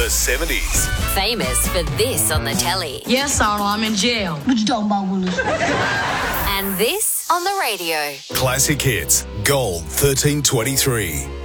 The 70s. Famous for this on the telly. Yes, Arnold, I'm in jail. What you talking about, Willis? And this on the radio. Classic hits. Gold 1323.